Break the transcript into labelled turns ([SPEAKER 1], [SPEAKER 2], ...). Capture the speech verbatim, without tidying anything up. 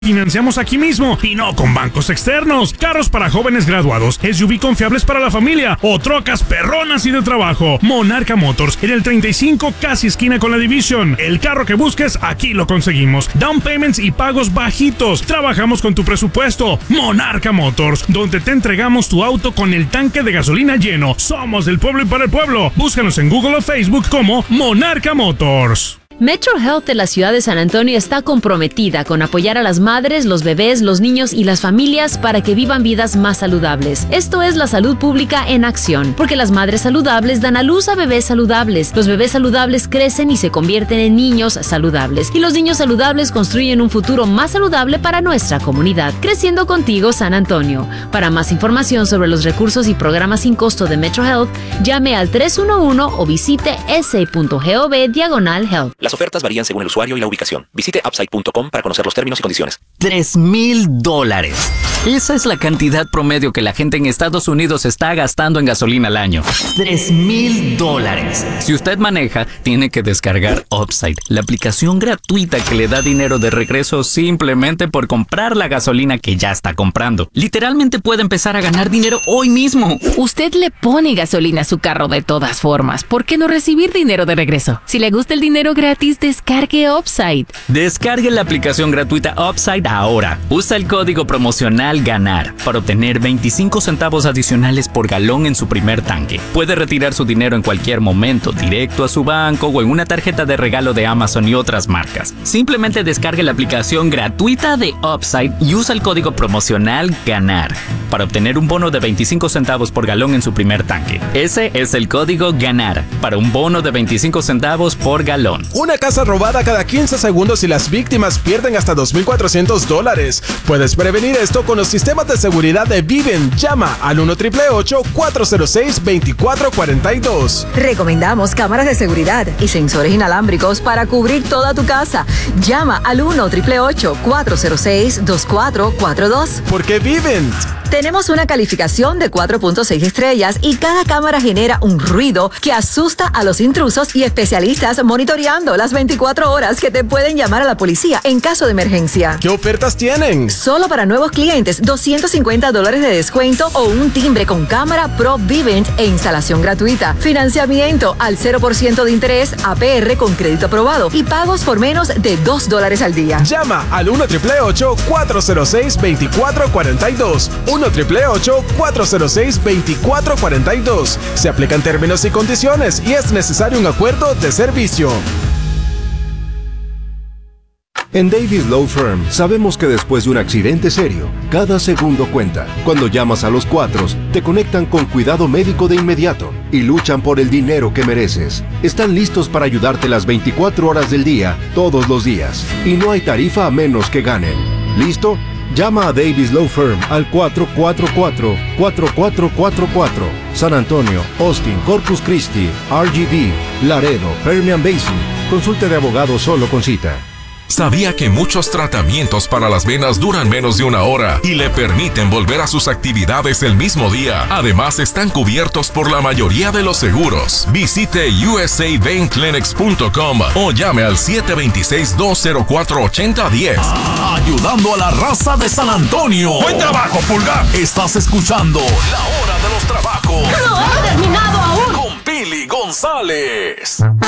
[SPEAKER 1] Financiamos aquí mismo y no con bancos externos. Carros para jóvenes graduados, S U V confiables para la familia o trocas perronas y de trabajo. Monarca Motors en el treinta y cinco, casi esquina con la Division. El carro que busques, aquí lo conseguimos. Down payments y pagos bajitos. Trabajamos con tu presupuesto. Monarca Motors, donde te entregamos tu auto con el tanque de gasolina lleno. Somos del pueblo y para el pueblo. Búscanos en Google o Facebook como Monarca Motors.
[SPEAKER 2] Metro Health de la ciudad de San Antonio está comprometida con apoyar a las madres, los bebés, los niños y las familias para que vivan vidas más saludables. Esto es la salud pública en acción, porque las madres saludables dan a luz a bebés saludables, los bebés saludables crecen y se convierten en niños saludables, y los niños saludables construyen un futuro más saludable para nuestra comunidad. Creciendo contigo, San Antonio. Para más información sobre los recursos y programas sin costo de Metro Health, llame al tres uno uno o visite ese punto gov diagonal health.
[SPEAKER 3] Las ofertas varían según el usuario y la ubicación. Visite upside punto com para conocer los términos y condiciones.
[SPEAKER 4] Tres mil dólares. Esa es la cantidad promedio que la gente en Estados Unidos está gastando en gasolina al año. Tres mil dólares. Si usted maneja, tiene que descargar Upside, la aplicación gratuita que le da dinero de regreso simplemente por comprar la gasolina que ya está comprando. Literalmente puede empezar a ganar dinero hoy mismo.
[SPEAKER 5] Usted le pone gasolina a su carro de todas formas. ¿Por qué no recibir dinero de regreso? Si le gusta el dinero gratis, descargue Upside.
[SPEAKER 4] Descargue la aplicación gratuita Upside ahora. Usa el código promocional GANAR para obtener veinticinco centavos adicionales por galón en su primer tanque. Puede retirar su dinero en cualquier momento, directo a su banco o en una tarjeta de regalo de Amazon y otras marcas. Simplemente descargue la aplicación gratuita de Upside y usa el código promocional GANAR para obtener un bono de veinticinco centavos por galón en su primer tanque. Ese es el código GANAR para un bono de veinticinco centavos por galón.
[SPEAKER 6] Una casa robada cada quince segundos y las víctimas pierden hasta dos mil cuatrocientos dólares. Puedes prevenir esto con los sistemas de seguridad de Vivint. Llama al uno ocho ocho ocho, cuatro cero seis, dos cuatro cuatro dos.
[SPEAKER 7] Recomendamos cámaras de seguridad y sensores inalámbricos para cubrir toda tu casa. Llama al uno ocho ocho ocho, cuatro cero seis, dos cuatro cuatro dos.
[SPEAKER 6] Porque Vivint.
[SPEAKER 7] Tenemos una calificación de cuatro punto seis estrellas y cada cámara genera un ruido que asusta a los intrusos y especialistas monitoreando las veinticuatro horas que te pueden llamar a la policía en caso de emergencia.
[SPEAKER 6] ¿Qué ofertas tienen?
[SPEAKER 7] Solo para nuevos clientes, doscientos cincuenta dólares de descuento o un timbre con cámara Pro Vivint e instalación gratuita. Financiamiento al cero por ciento de interés, A P R con crédito aprobado y pagos por menos de dos dólares al día.
[SPEAKER 6] Llama al uno ocho ocho ocho, cuatro cero seis, dos cuatro cuatro dos. uno ocho ocho ocho, cuatro cero seis, dos cuatro cuatro dos. Se aplican términos y condiciones y es necesario un acuerdo de servicio.
[SPEAKER 8] En Davis Law Firm sabemos que después de un accidente serio, cada segundo cuenta. Cuando llamas a los Cuatros, te conectan con cuidado médico de inmediato y luchan por el dinero que mereces. Están listos para ayudarte las veinticuatro horas del día, todos los días. Y no hay tarifa a menos que ganen. ¿Listo? Llama a Davis Law Firm al cuatro cuatro cuatro, cuatro cuatro cuatro cuatro. San Antonio, Austin, Corpus Christi, R G V, Laredo, Permian Basin. Consulte de abogado solo con cita.
[SPEAKER 9] ¿Sabía que muchos tratamientos para las venas duran menos de una hora y le permiten volver a sus actividades el mismo día? Además, están cubiertos por la mayoría de los seguros. Visite U S A Vein Clinics punto com o llame al siete dos seis, dos cero cuatro, ocho cero uno cero.
[SPEAKER 10] Ah, ayudando a la raza de San Antonio.
[SPEAKER 9] ¡Buen trabajo, Pulgar!
[SPEAKER 10] Estás escuchando La Hora de los Trabajos.
[SPEAKER 11] ¡No ha terminado aún!
[SPEAKER 10] Con Pili González.